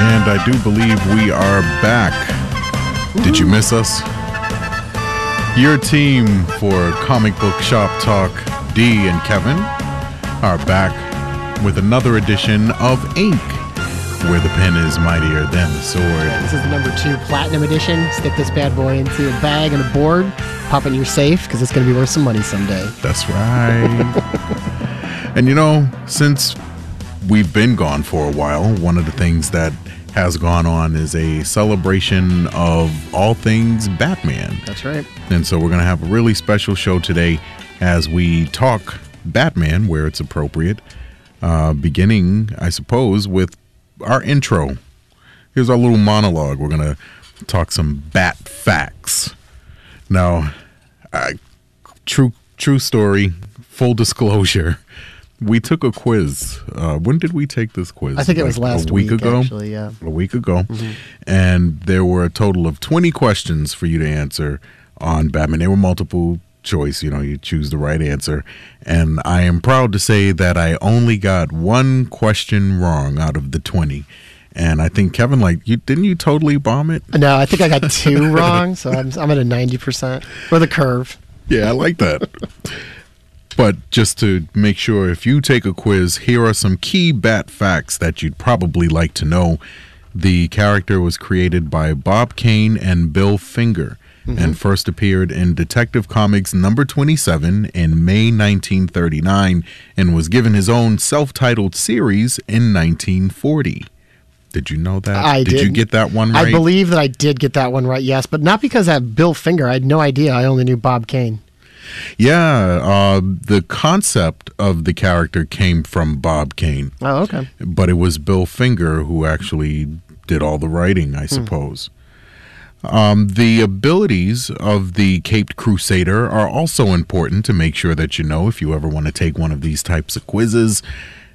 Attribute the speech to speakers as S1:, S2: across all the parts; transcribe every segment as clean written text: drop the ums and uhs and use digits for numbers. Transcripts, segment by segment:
S1: And I do believe we are back. Did you miss us? Your team for Comic Book Shop Talk, Dee and Kevin, are back with another edition of Ink, where the pen is mightier than the sword.
S2: This is the number 2 Platinum Edition. Stick this bad boy into a bag and a board, pop it in your safe, because it's going to be worth some money someday.
S1: That's right. And you know, since we've been gone for a while, one of the things that has gone on is a celebration of all things Batman.
S2: That's right.
S1: And so we're going to have a really special show today as we talk Batman where it's appropriate, beginning, I suppose, with our intro. Here's our little monologue. We're going to talk some Bat facts. Now, true story, full disclosure. We took a quiz. When did we take this quiz?
S2: I think it was last week
S1: ago.
S2: Actually, yeah.
S1: A week ago.
S2: Mm-hmm.
S1: And there were a total of 20 questions for you to answer on Batman. They were multiple choice. You know, you choose the right answer. And I am proud to say that I only got one question wrong out of the 20. And I think, Kevin, didn't you totally bomb it?
S2: No, I think I got 2 wrong, so I'm at a 90% with a curve.
S1: Yeah, I like that. But just to make sure, if you take a quiz, here are some key Bat facts that you'd probably like to know. The character was created by Bob Kane and Bill Finger, and first appeared in Detective Comics number 27 in May 1939, and was given his own self-titled series in 1940. Did you know that? Did you get that one right?
S2: I believe that I did get that one right, yes, but not because I have Bill Finger. I had no idea. I only knew Bob Kane.
S1: Yeah, the concept of the character came from Bob Kane.
S2: Oh, okay.
S1: But it was Bill Finger who actually did all the writing, I suppose. The abilities of the Caped Crusader are also important to make sure that you know if you ever want to take one of these types of quizzes.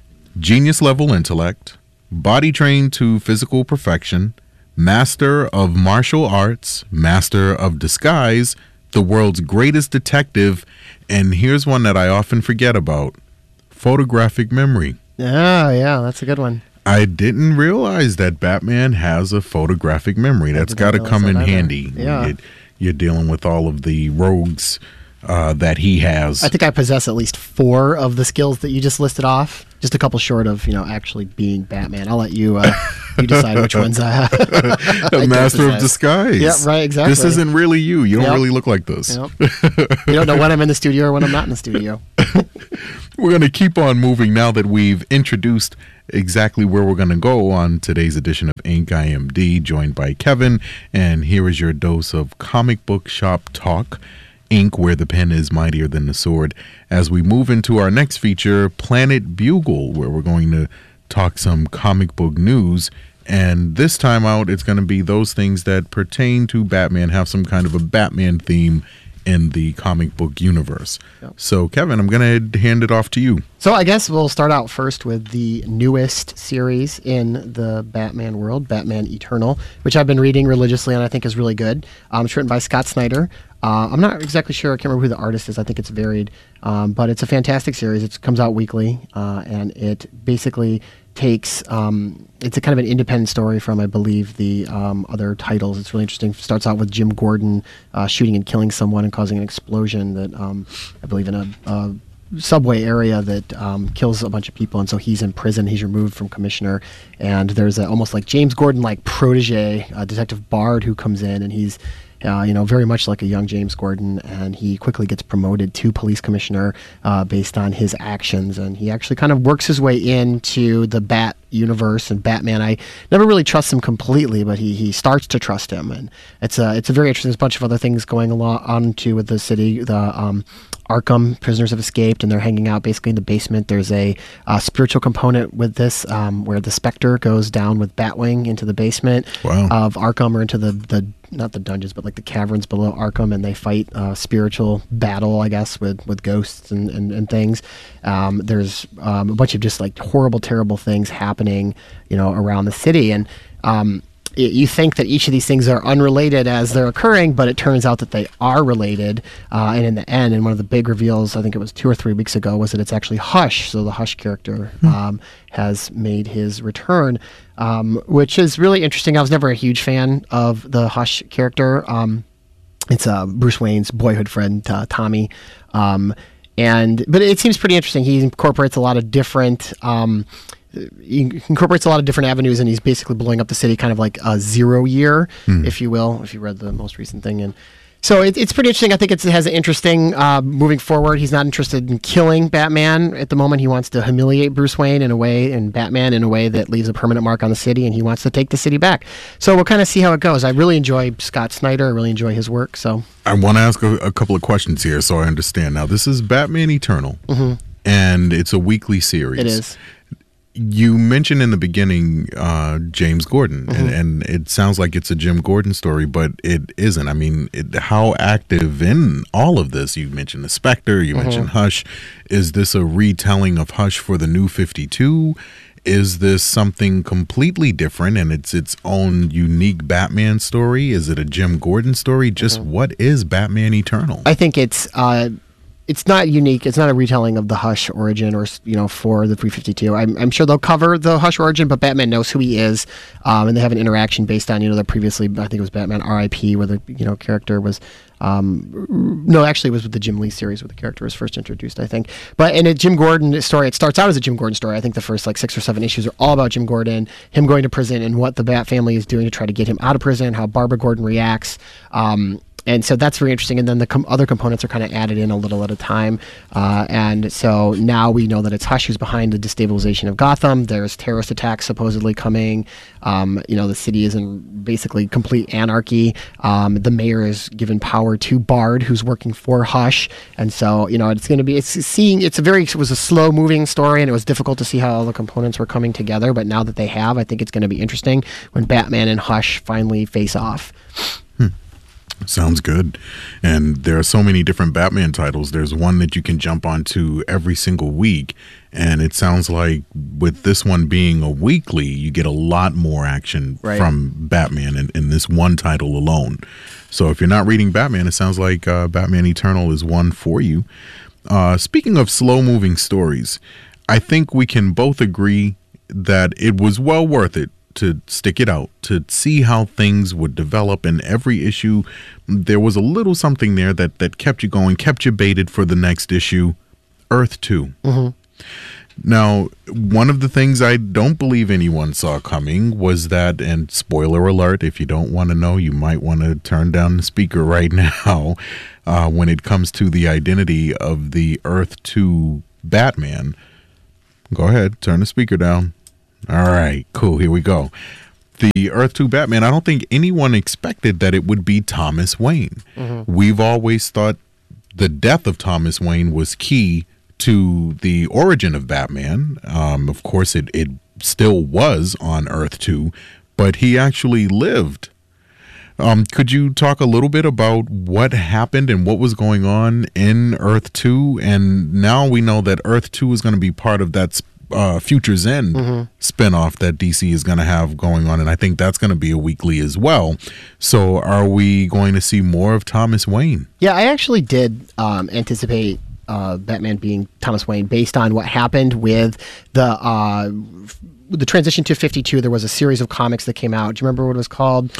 S1: Genius level intellect, body trained to physical perfection, master of martial arts, master of disguise, the world's greatest detective, and here's one that I often forget about, photographic memory.
S2: Oh, yeah, that's a good one.
S1: I didn't realize that Batman has a photographic memory. That's got to come in handy.
S2: Yeah.
S1: You're dealing with all of the rogues that he has.
S2: I think I possess at least 4 of the skills that you just listed off. Just a couple short of, actually being Batman. I'll let you you decide which ones I have.
S1: A master of disguise.
S2: Yeah, right, exactly.
S1: This isn't really you. You don't really look like this.
S2: Yep. You don't know when I'm in the studio or when I'm not in the studio.
S1: We're going to keep on moving now that we've introduced exactly where we're going to go on today's edition of Ink. I am Dee, joined by Kevin, and here is your dose of comic book shop talk. Ink, where the pen is mightier than the sword, as we move into our next feature, Planet Bugle, where we're going to talk some comic book news. And this time out, it's going to be those things that pertain to Batman, have some kind of a Batman theme in the comic book universe. Yep. So, Kevin, I'm going to hand it off to you.
S2: So I guess we'll start out first with the newest series in the Batman world, Batman Eternal, which I've been reading religiously and I think is really good. It's written by Scott Snyder. I'm not exactly sure. I can't remember who the artist is. I think it's varied. But it's a fantastic series. It comes out weekly, and it basically takes it's a kind of an independent story from, I believe, the other titles. It's really interesting. It starts out with Jim Gordon shooting and killing someone and causing an explosion that I believe in a subway area that kills a bunch of people, and so he's in prison. He's removed from commissioner, and there's almost like James Gordon like protege, Detective Bard, who comes in, and he's very much like a young James Gordon, and he quickly gets promoted to police commissioner based on his actions, and he actually kind of works his way into the Bat universe and Batman. I never really trust him completely, but he starts to trust him, and it's a very interesting. There's a bunch of other things going on too with the city. The Arkham prisoners have escaped, and they're hanging out basically in the basement. There's a spiritual component with this, where the Spectre goes down with Batwing into the basement of Arkham, or into the not the dungeons, but like the caverns below Arkham, and they fight spiritual battle, I guess, with ghosts and things. There's a bunch of just like horrible, terrible things happening, around the city, and you think that each of these things are unrelated as they're occurring, but it turns out that they are related. And in the end, and one of the big reveals, I think it was 2 or 3 weeks ago, was that it's actually Hush. So the Hush character has made his return, which is really interesting. I was never a huge fan of the Hush character. It's Bruce Wayne's boyhood friend, Tommy. But it seems pretty interesting. He incorporates a lot of different avenues, and he's basically blowing up the city, kind of like a 0 year, if you will, if you read the most recent thing. And so it's pretty interesting. I think it has an interesting moving forward. He's not interested in killing Batman at the moment. He wants to humiliate Bruce Wayne and Batman in a way that leaves a permanent mark on the city, and he wants to take the city back. So we'll kind of see how it goes. I really enjoy Scott Snyder. I really enjoy his work. So
S1: I want to ask a couple of questions here so I understand. Now, this is Batman Eternal, and it's a weekly series.
S2: It is.
S1: You mentioned in the beginning James Gordon, and it sounds like it's a Jim Gordon story, but it isn't. I mean, how active in all of this? You mentioned the Spectre, you mentioned Hush. Is this a retelling of Hush for the New 52? Is this something completely different and it's its own unique Batman story? Is it a Jim Gordon story? Just what is Batman Eternal?
S2: I think it's not unique. It's not a retelling of the Hush origin, or for the 352. I'm sure they'll cover the Hush origin, but Batman knows who he is, and they have an interaction based on the previously, I think it was Batman R.I.P., where the character was. No, actually, it was with the Jim Lee series where the character was first introduced, I think. But in a Jim Gordon story, it starts out as a Jim Gordon story. I think the first 6 or 7 issues are all about Jim Gordon, him going to prison, and what the Bat family is doing to try to get him out of prison, how Barbara Gordon reacts. And so that's very interesting. And then the other components are kind of added in a little at a time. And so now we know that it's Hush who's behind the destabilization of Gotham. There's terrorist attacks supposedly coming. The city is in basically complete anarchy. The mayor is given power to Bard, who's working for Hush. And so, it's going to be, it was a slow moving story, and it was difficult to see how all the components were coming together. But now that they have, I think it's going to be interesting when Batman and Hush finally face off.
S1: Sounds good. And there are so many different Batman titles. There's one that you can jump onto every single week. And it sounds like with this one being a weekly, you get a lot more action from Batman in this one title alone. So if you're not reading Batman, it sounds like Batman Eternal is one for you. Speaking of slow-moving stories, I think we can both agree that it was well worth it to stick it out, to see how things would develop. In every issue, there was a little something there that kept you going, kept you baited for the next issue. Earth 2. Now, one of the things I don't believe anyone saw coming was that, and spoiler alert, if you don't want to know, you might want to turn down the speaker right now, when it comes to the identity of the Earth 2 Batman. Go ahead, turn the speaker down. All right, cool. Here we go. The Earth 2 Batman, I don't think anyone expected that it would be Thomas Wayne. We've always thought the death of Thomas Wayne was key to the origin of Batman. Of course, it still was on Earth 2, but he actually lived. Could you talk a little bit about what happened and what was going on in Earth 2? And now we know that Earth 2 is going to be part of that Future's End spinoff that DC is going to have going on, and I think that's going to be a weekly as well. So are we going to see more of Thomas Wayne?
S2: Yeah, I actually did anticipate Batman being Thomas Wayne based on what happened with the transition to 52. There was a series of comics that came out. Do you remember what it was called?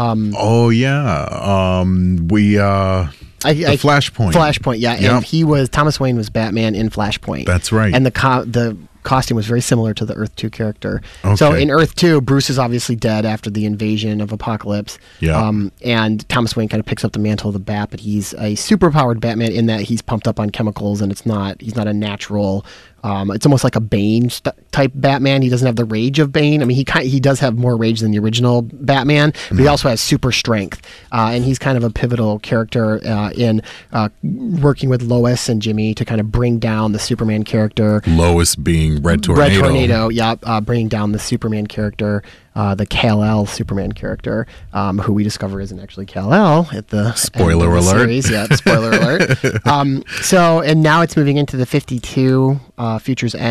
S1: Flashpoint.
S2: Flashpoint, yeah. Yep. And Thomas Wayne was Batman in Flashpoint.
S1: That's right.
S2: And the costume was very similar to the Earth 2 character.
S1: Okay.
S2: So in Earth 2, Bruce is obviously dead after the invasion of Apocalypse.
S1: Yeah.
S2: And Thomas Wayne kind of picks up the mantle of the Bat, but he's a superpowered Batman in that he's pumped up on chemicals, and he's not a natural. It's almost like a Bane type Batman. He doesn't have the rage of Bane. I mean, he does have more rage than the original Batman, but he also has super strength. And he's kind of a pivotal character in working with Lois and Jimmy to kind of bring down the Superman character.
S1: Lois being Red Tornado.
S2: Red Tornado, yeah, bringing down the Superman character. The Kal-El Superman character, who we discover isn't actually Kal-El at the
S1: spoiler
S2: end of the
S1: alert.
S2: Series. Yeah, spoiler alert. And now it's moving into the 52 Future's End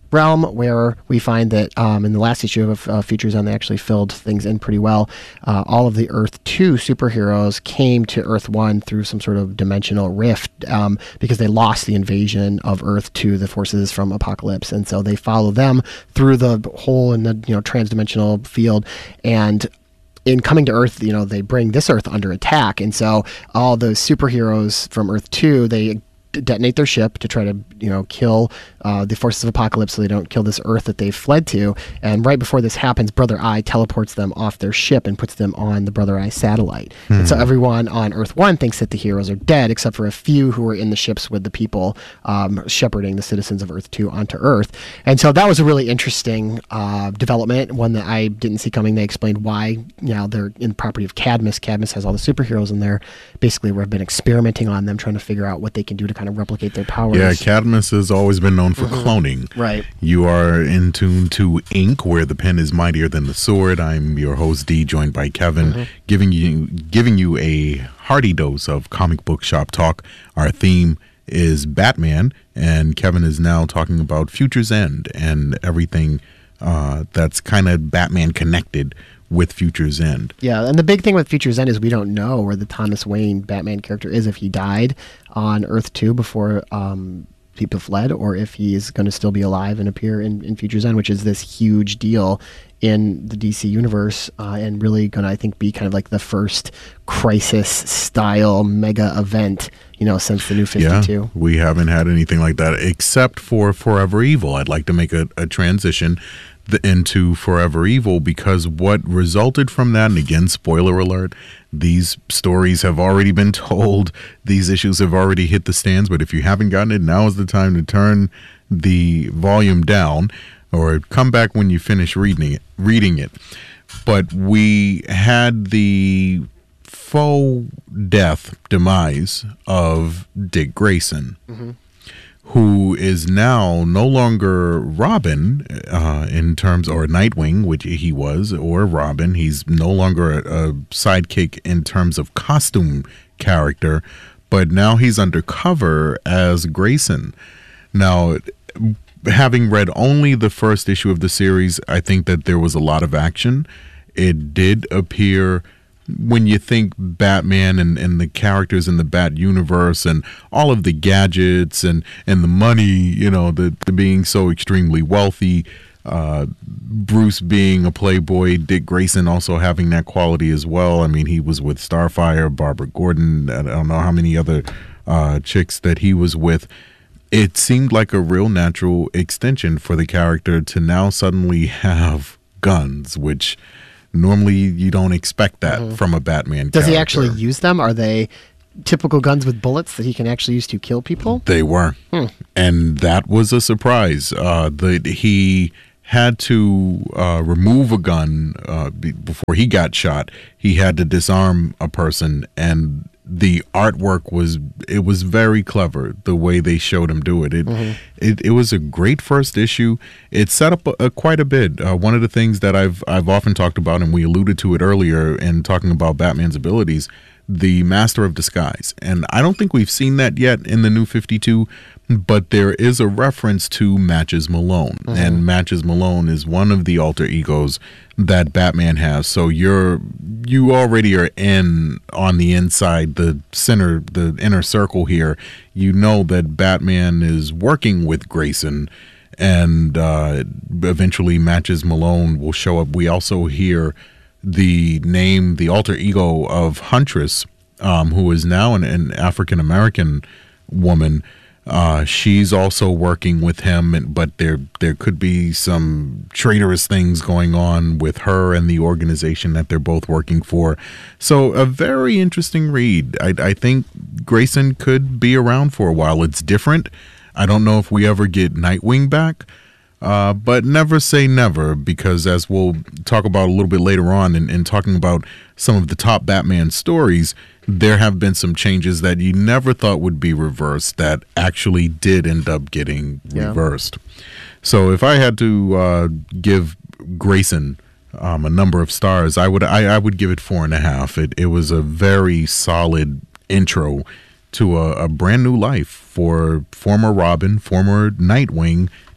S2: realm, where we find that in the last issue of Futures End, they actually filled things in pretty well. All of the Earth 2 superheroes came to Earth 1 through some sort of dimensional rift because they lost the invasion of Earth to the forces from Apocalypse, and so they follow them through the hole in the transdimensional field. And in coming to Earth, they bring this Earth under attack, and so all those superheroes from Earth 2, they detonate their ship to try to kill the forces of Apocalypse so they don't kill this Earth that they've fled to. And right before this happens, Brother Eye teleports them off their ship and puts them on the Brother Eye satellite. And so everyone on Earth 1 thinks that the heroes are dead, except for a few who are in the ships with the people shepherding the citizens of Earth 2 onto Earth. And so that was a really interesting development, one that I didn't see coming. They explained why they're in the property of Cadmus. Cadmus has all the superheroes in there. Basically, we've been experimenting on them, trying to figure out what they can do to kind of replicate their powers.
S1: Yeah, Cadmus has always been known for cloning.
S2: Right.
S1: You are in tune to Ink, where the pen is mightier than the sword. I'm your host, D, joined by Kevin, giving you a hearty dose of comic book shop talk. Our theme is Batman, and Kevin is now talking about Futures End and everything that's kind of Batman connected with Futures End.
S2: Yeah, and the big thing with Futures End is we don't know where the Thomas Wayne Batman character is, if he died on Earth 2 before people fled, or if he is going to still be alive and appear in Futures End, which is this huge deal in the DC universe, and really going to, I think, be kind of like the first Crisis-style mega event, since the New 52.
S1: Yeah, we haven't had anything like that except for Forever Evil. I'd like to make a transition into Forever Evil, because what resulted from that, and again, spoiler alert, these stories have already been told, these issues have already hit the stands, but if you haven't gotten it, now is the time to turn the volume down or come back when you finish reading it. But we had the faux demise of Dick Grayson, who is now no longer Robin in terms, or Nightwing, which he was, or Robin. He's no longer a sidekick in terms of costume character, but now he's undercover as Grayson. Now, having read only the first issue of the series, I think that there was a lot of action. It did appear, when you think Batman and the characters in the Bat universe and all of the gadgets and the money, the being so extremely wealthy, Bruce being a playboy, Dick Grayson also having that quality as well. I mean, he was with Starfire, Barbara Gordon, I don't know how many other chicks that he was with. It seemed like a real natural extension for the character to now suddenly have guns, which normally you don't expect that from a Batman character.
S2: Does he actually use them? Are they typical guns with bullets that he can actually use to kill people?
S1: They were. And that was a surprise. He had to remove a gun before he got shot. He had to disarm a person, and the artwork was very clever, the way they showed him do it. It was a great first issue. It set up quite a bit. One of the things that I've often talked about, and we alluded to it earlier in talking about Batman's abilities, the Master of Disguise. And I don't think we've seen that yet in the New 52, but there is a reference to Matches Malone. And Matches Malone is one of the alter egos that Batman has. So you already are on the inside, the inner circle here. You know that Batman is working with Grayson, and eventually Matches Malone will show up. We also hear the alter ego of Huntress, who is now an African-American woman. She's also working with him, but there could be some traitorous things going on with her and the organization that they're both working for. So a very interesting read. I think Grayson could be around for a while. It's different. I don't know if we ever get Nightwing back. But never say never, because as we'll talk about a little bit later on in talking about some of the top Batman stories, there have been some changes that you never thought would be reversed that actually did end up getting reversed. So if I had to give Grayson a number of stars, I would give it 4.5. It was a very solid intro to a brand new life for former Robin, former Nightwing,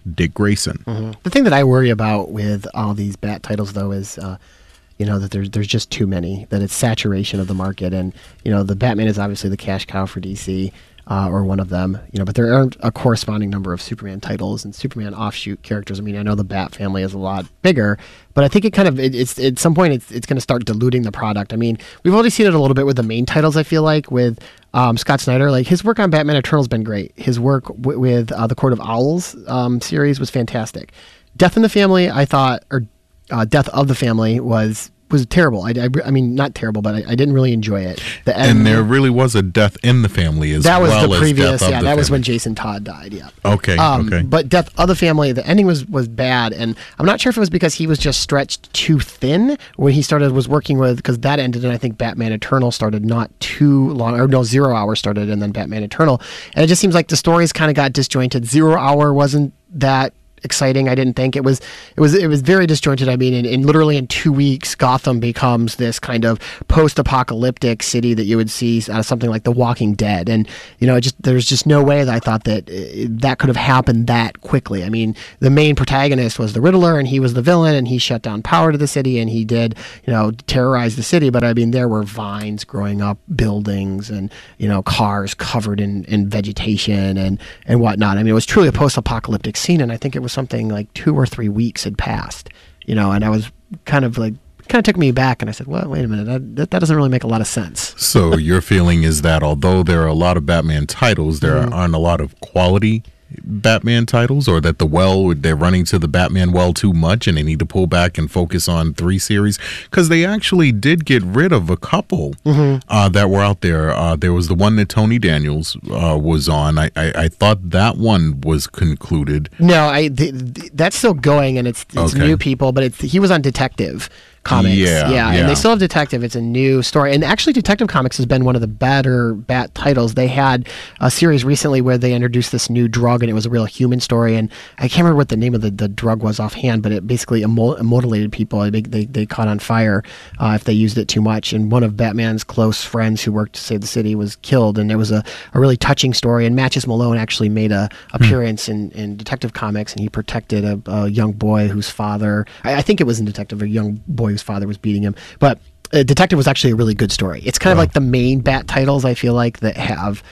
S1: Dick Grayson.
S2: Mm-hmm. The thing that I worry about with all these Bat titles, though, is that there's just too many, that it's saturation of the market. And, the Batman is obviously the cash cow for DC, or one of them, but there aren't a corresponding number of Superman titles and Superman offshoot characters. I mean, I know the Bat family is a lot bigger, but I think it's at some point it's going to start diluting the product. I mean, we've already seen it a little bit with the main titles, I feel like, with Scott Snyder. Like, his work on Batman Eternal has been great. His work with the Court of Owls series was fantastic. Death in the Family, I thought, or Death of the Family was terrible. I mean, not terrible, but I didn't really enjoy it.
S1: And there really was a Death in the Family as well. That was
S2: the previous,
S1: that
S2: was when Jason Todd died, yeah.
S1: Okay.
S2: But Death of the Family, the ending was bad, and I'm not sure if it was because he was just stretched too thin when he was working with, because that ended, and I think Batman Eternal started not too long, or no, 0 Hour started, and then Batman Eternal, and it just seems like the stories kind of got disjointed. 0 Hour wasn't that exciting. I didn't think it was very disjointed. I mean, in literally in 2 weeks, Gotham becomes this kind of post-apocalyptic city that you would see out of something like The Walking Dead, and there's just no way that I thought that could have happened that quickly. I mean, the main protagonist was the Riddler, and he was the villain, and he shut down power to the city, and he did terrorize the city. But I mean, there were vines growing up, buildings, and cars covered in vegetation and whatnot. I mean, it was truly a post-apocalyptic scene, and I think it was something like 2 or 3 weeks had passed, and I was kind of took me back, and I said, well, wait a minute, that doesn't really make a lot of sense.
S1: So your feeling is that although there are a lot of Batman titles, there aren't a lot of quality Batman titles, or that they're running to the Batman well too much and they need to pull back and focus on 3 series, because they actually did get rid of a couple that were out there. There was the one that Tony Daniels was on. I thought that one was concluded.
S2: No, that's still going, and it's
S1: Okay.
S2: new people, but he was on Detective Comics.
S1: Yeah.
S2: And they still have Detective. It's a new story. And actually, Detective Comics has been one of the better Bat titles. They had a series recently where they introduced this new drug, and it was a real human story. And I can't remember what the name of the drug was offhand, but it basically immolated people. They caught on fire if they used it too much. And one of Batman's close friends who worked to save the city was killed. And there was a really touching story. And Matches Malone actually made a appearance in Detective Comics, and he protected a young boy whose father, I think it was in Detective, a young boy whose father was beating him. But Detective was actually a really good story. It's kind of like the main Bat titles, I feel like, that have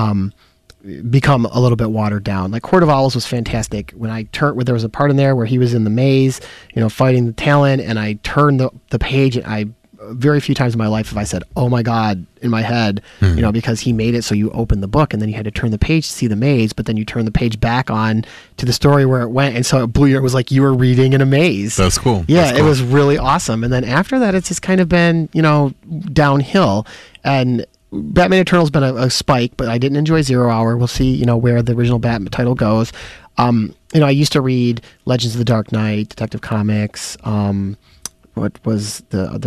S2: become a little bit watered down. Like Court of Owls was fantastic. When there was a part in there where he was in the maze, fighting the Talon, and I turned the page, and very few times in my life have I said, "Oh my God," in my head, because he made it so you open the book and then you had to turn the page to see the maze, but then you turn the page back on to the story where it went, and so it blew your. It was like you were reading in a maze.
S1: That's cool.
S2: Yeah,
S1: That's cool.
S2: It was really awesome. And then after that, it's just kind of been downhill. And Batman Eternal's been a spike, but I didn't enjoy 0 Hour. We'll see, where the original Batman title goes. I used to read Legends of the Dark Knight, Detective Comics. What was the